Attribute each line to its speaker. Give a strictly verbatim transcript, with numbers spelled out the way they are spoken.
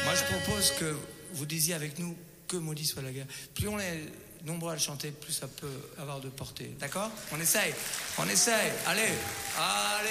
Speaker 1: Moi, je propose que vous disiez avec nous que maudit soit la guerre. Plus on est nombreux à le chanter, plus ça peut avoir de portée. D'accord ? On essaye. On essaye. Allez. Allez.